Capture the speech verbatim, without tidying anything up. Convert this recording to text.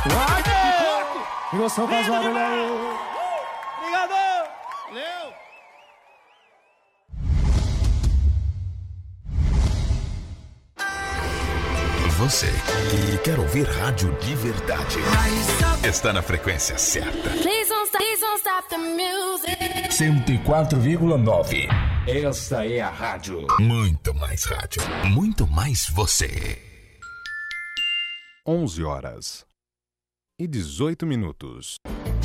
Que gostou, faz barulho aí. Obrigado. Valeu. Você que quer ouvir rádio de verdade está na frequência certa. cento e quatro vírgula nove. Esta é a rádio. Muito mais rádio. Muito mais você. onze horas e dezoito minutos.